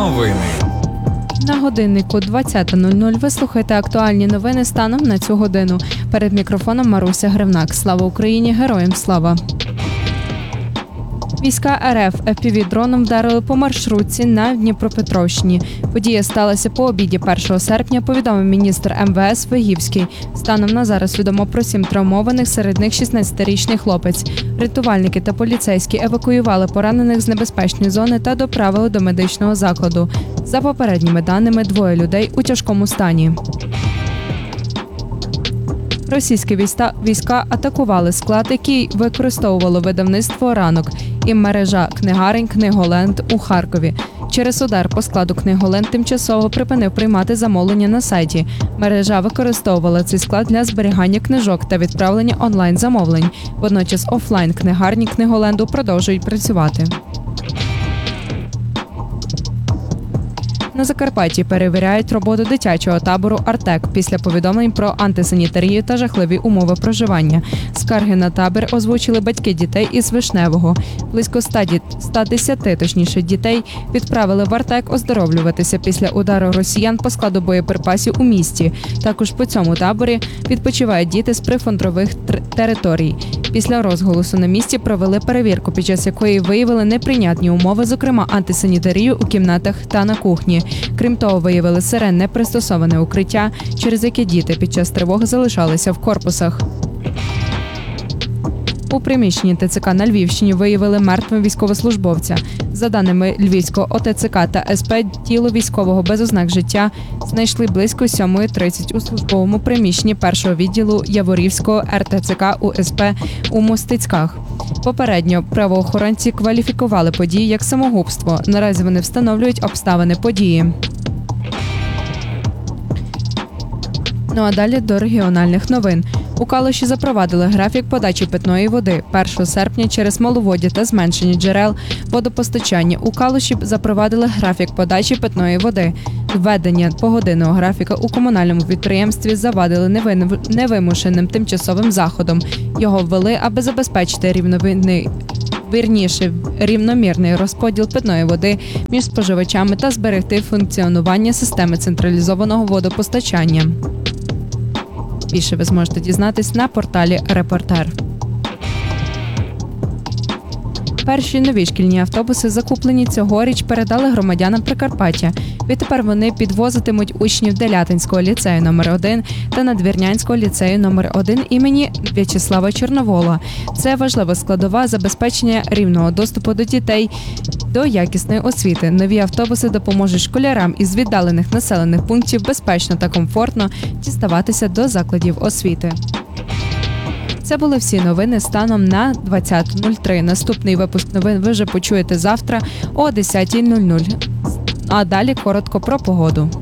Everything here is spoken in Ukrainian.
Новини. На годиннику 20:00 ви слухаєте актуальні новини станом на цю годину. Перед мікрофоном Маруся Гривнак. Слава Україні! Героям слава! Війська РФ FPV-дроном вдарили по маршрутці на Дніпропетровщині. Подія сталася по обіді 1 серпня, повідомив міністр МВС Вигівський. Станом на зараз відомо про 7 травмованих, серед них 16-річний хлопець. Рятувальники та поліцейські евакуювали поранених з небезпечної зони та доправили до медичного закладу. За попередніми даними, 2 людей у тяжкому стані. Російські війська атакували склад, який використовувало видавництво «Ранок» і мережа книгарень «Книголенд» у Харкові. Через удар по складу «Книголенд» тимчасово припинив приймати замовлення на сайті. Мережа використовувала цей склад для зберігання книжок та відправлення онлайн-замовлень. Водночас офлайн-книгарні «Книголенду» продовжують працювати. На Закарпатті перевіряють роботу дитячого табору «Артек» після повідомлень про антисанітарію та жахливі умови проживання. Скарги на табір озвучили батьки дітей із Вишневого. Близько 110 дітей відправили в «Артек» оздоровлюватися після удару росіян по складу боєприпасів у місті. Також по цьому таборі відпочивають діти з прифронтових територій. Після розголосу на місці провели перевірку, під час якої виявили неприйнятні умови, зокрема антисанітарію у кімнатах та на кухні. Крім того, виявили сирен непристосоване укриття, через яке діти під час тривог залишалися в корпусах. У приміщенні ТЦК на Львівщині виявили мертвого військовослужбовця. За даними Львівського ОТЦК та СП, тіло військового без ознак життя знайшли близько 7:30 у службовому приміщенні першого відділу Яворівського РТЦК УСП у Мостицьках. Попередньо правоохоронці кваліфікували події як самогубство. Наразі вони встановлюють обставини події. Ну а далі до регіональних новин. У Калуші запровадили графік подачі питної води. 1 серпня через маловоддя та зменшення джерел водопостачання у Калуші запровадили графік подачі питної води. Введення погодинного графіка у комунальному підприємстві завадили невимушеним тимчасовим заходом. Його ввели, аби забезпечити рівномірний розподіл питної води між споживачами та зберегти функціонування системи централізованого водопостачання. Більше ви зможете дізнатись на порталі «Репортер». Перші нові шкільні автобуси, закуплені цьогоріч, передали громадянам Прикарпаття. Відтепер вони підвозитимуть учнів Делятинського ліцею номер 1 та Надвірнянського ліцею номер 1 імені В'ячеслава Чорновола. Це важлива складова забезпечення рівного доступу до дітей до якісної освіти. Нові автобуси допоможуть школярам із віддалених населених пунктів безпечно та комфортно діставатися до закладів освіти. Це були всі новини станом на 20:03. Наступний випуск новин ви вже почуєте завтра о 10:00. А далі коротко про погоду.